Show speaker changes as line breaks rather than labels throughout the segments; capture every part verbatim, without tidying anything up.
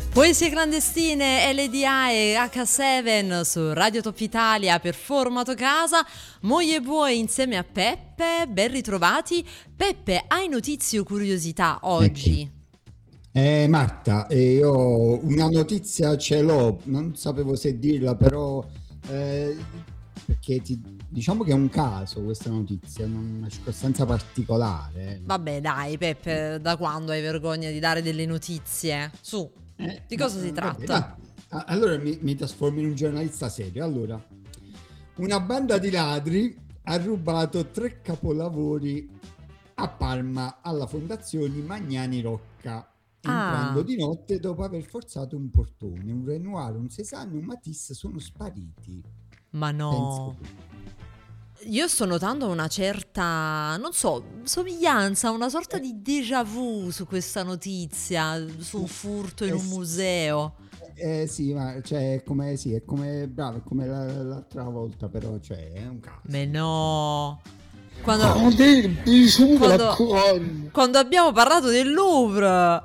Poesie clandestine, L D A e H sette su Radio Top Italia per Formato Casa. Moglie e Buoi insieme a Peppe, ben ritrovati. Peppe, hai notizie o curiosità oggi?
Ecco. Eh, Marta, eh, io una notizia ce l'ho, non sapevo se dirla, però eh, perché ti, diciamo che è un caso questa notizia, una circostanza particolare. eh.
Vabbè, dai, Peppe, da quando hai vergogna di dare delle notizie? Su,
Eh,
di
ma,
cosa si
eh, vabbè,
tratta?
ma- a- allora mi, mi trasformo in un giornalista serio. Allora, una banda di ladri ha rubato tre capolavori a Parma alla Fondazione Magnani Rocca, entrando
Ah,
di notte dopo aver forzato un portone. Un Renoir, un Cézanne e un Matisse sono spariti.
ma
Pensa
no.
tu.
Io sto notando una certa, non so, somiglianza, una sorta
Eh,
di déjà vu su questa notizia, su un furto in
eh,
un
sì,
museo.
eh, sì, ma cioè, è come, sì, è come, bravo, è come la- l'altra volta, però cioè, è un
Ma
caso, insomma.
no. Quando,
Con tempi super
quando,
attuali.
quando abbiamo parlato del Louvre.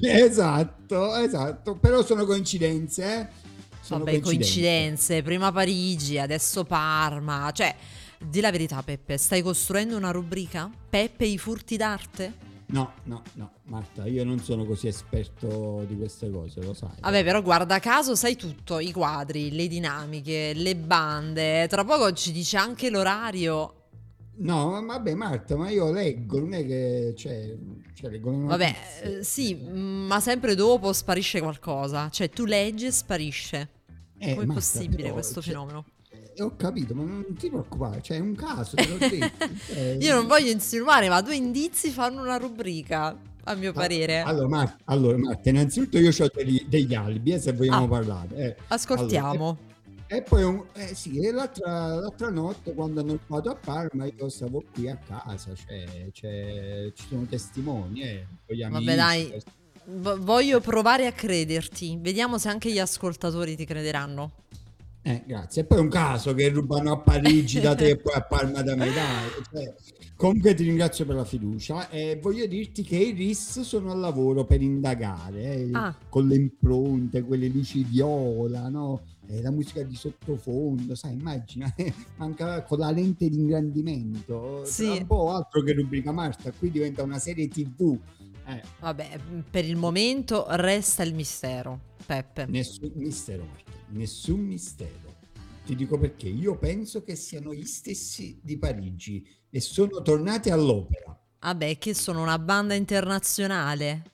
Esatto, esatto, però sono coincidenze, eh? Sono
Vabbè,
coincidenze.
coincidenze, prima Parigi, adesso Parma. Cioè, di la verità, Peppe, stai costruendo una rubrica? Peppe e i furti d'arte?
No, no, no, Marta, io non sono così esperto di queste cose, lo sai.
Vabbè,
eh.
però guarda caso sai tutto, i quadri, le dinamiche, le bande. Tra poco ci dice anche l'orario.
No, ma vabbè, Marta, ma io leggo, non è che, cioè, cioè leggo le
Vabbè,
notizie.
eh, sì,
Eh,
mm, ma sempre dopo sparisce qualcosa. Cioè, tu leggi e sparisce.
eh,
Com'è
Marta,
possibile
però,
questo
cioè,
fenomeno?
eh, ho capito, ma non ti preoccupare, cioè, è un caso, te l'ho detto. cioè,
Io non voglio insinuare, ma due indizi fanno una rubrica, a mio
Ah,
parere.
Allora, Mar- allora, Marta, innanzitutto io ho degli, degli alibi, eh, se vogliamo
Ah,
parlare. eh. Allora, e,
ascoltiamo.
e poi un- eh, sì, e l'altra, l'altra notte quando hanno rubato a Parma io stavo qui a casa, cioè, c'è- ci sono testimoni, eh, con gli
Vabbè,
amici.
dai, v- voglio provare a crederti. Vediamo se anche gli ascoltatori ti crederanno.
Eh, grazie. E poi è un caso che rubano a Parigi da te e poi a Parma da me, dai. Cioè, comunque ti ringrazio per la fiducia e voglio dirti che i R I S sono al lavoro per indagare, eh,
Ah,
con le impronte, quelle luci viola, no? E la musica di sottofondo, sai, immagina, eh, anche con la lente di ingrandimento. Tra un
sì.
po' altro che rubrica Marta, qui diventa una serie T V. Eh,
Vabbè, per il momento resta il mistero, Peppe.
Nessun mistero, Marta, nessun mistero. Ti dico perché io penso che siano gli stessi di Parigi e sono tornati all'opera.
Vabbè, che sono una banda internazionale.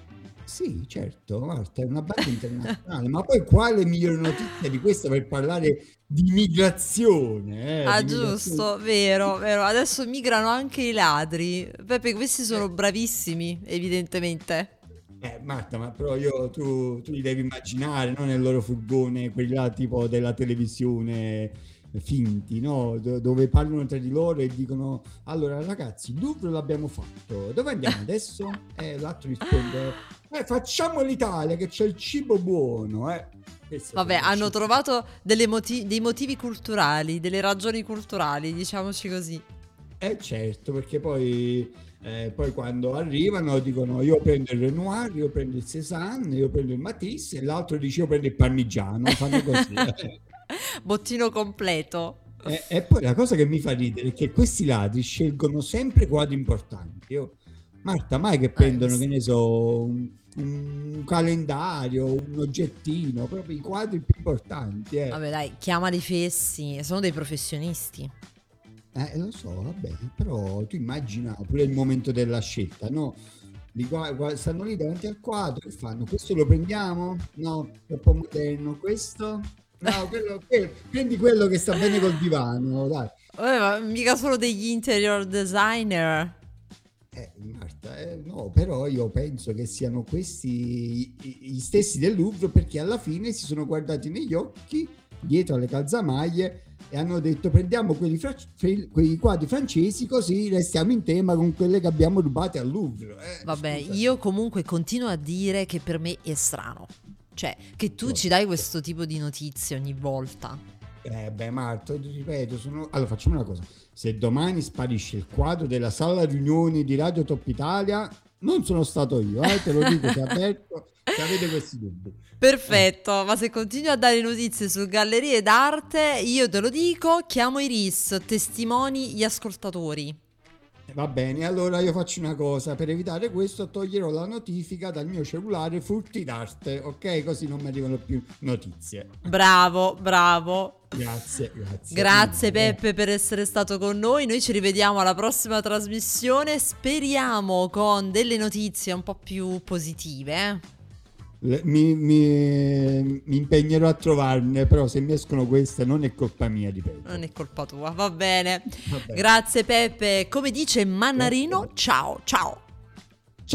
Sì, certo, Marta, è una banda internazionale, ma poi quale migliore notizia di questa per parlare di migrazione, eh,
Ah,
di migrazione.
giusto, vero, vero. Adesso migrano anche i ladri. Peppe, questi
Eh,
sono bravissimi, evidentemente.
eh, Marta, ma però io, tu, tu li devi immaginare, no? Nel loro furgone, quelli là tipo della televisione eh, finti, no? Do- dove parlano tra di loro e dicono, allora ragazzi, il Louvre l'abbiamo fatto, dove andiamo adesso? E l'altro risponde, eh, facciamo l'Italia che c'è il cibo buono, eh. Queste
Vabbè,
sono le
hanno
cifre.
trovato delle moti- dei motivi culturali, delle ragioni culturali, diciamoci così.
Eh certo, perché poi, eh, poi quando arrivano dicono io prendo il Renoir, io prendo il Cézanne, io prendo il Matisse e l'altro dice io prendo il Parmigiano, fanno così. eh.
Bottino completo.
E, e poi la cosa che mi fa ridere è che questi ladri scelgono sempre quadri importanti. Io, Marta, mai che
Eh,
prendono,
s-
che ne so, un, un calendario, un oggettino, proprio i quadri più importanti. Eh,
Vabbè, dai, chiamali fessi, sono dei professionisti.
Eh, lo so, vabbè, però tu immagina pure il momento della scelta, no? Li gua- gua- stanno lì davanti al quadro e fanno, questo lo prendiamo? No, troppo moderno. Questo? No, quello, quello- prendi quello che sta bene col divano, dai.
Vabbè, ma mica solo degli interior designer.
Eh, Marta, eh, no, però io penso che siano questi i- i- gli stessi del Louvre perché alla fine si sono guardati negli occhi dietro alle calzamaglie e hanno detto prendiamo quelli fra- fe- quei quadri francesi così restiamo in tema con quelle che abbiamo rubate al Louvre. Eh,
Vabbè,
scusa.
io comunque continuo a dire che per me è strano. Cioè, che tu ci
Vabbè.
dai questo tipo di notizie ogni volta.
Eh beh, Marta, ti ripeto, sono... allora facciamo una cosa. Se domani sparisce il quadro della sala riunioni di Radio Top Italia, non sono stato io, eh, te lo dico, ti avverto, se avete questi dubbi.
Perfetto, ma se continui a dare notizie su gallerie d'arte, io te lo dico, chiamo i R I S, testimoni gli ascoltatori.
Va bene, allora io faccio una cosa, per evitare questo toglierò la notifica dal mio cellulare furti d'arte, ok? Così non mi arrivano più notizie.
Bravo, bravo.
Grazie, grazie.
Grazie Peppe per essere stato con noi, noi ci rivediamo alla prossima trasmissione, speriamo con delle notizie un po' più positive, eh?
Mi, mi, mi impegnerò a trovarne, però se mi escono queste non è colpa mia, ripeto.
Non è colpa tua, va bene.
Va bene.
Grazie Peppe, come dice Mannarino, ciao ciao.